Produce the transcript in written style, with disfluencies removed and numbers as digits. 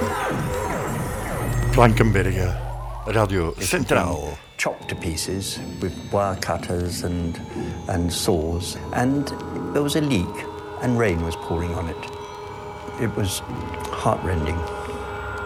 Blankenberge, Radio Centraal. Chopped to pieces with wire cutters and saws, and there was a leak and rain was pouring on it. It was heartrending.